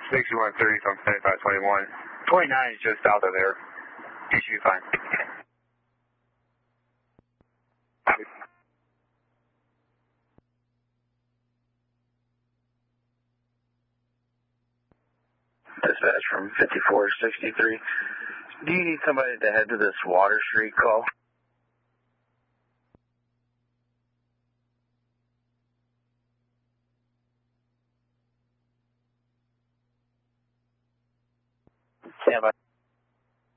6130 from 7521. 29 is just south of there. You should be fine. Dispatch from 5463. Do you need somebody to head to this Water Street call? Stand by.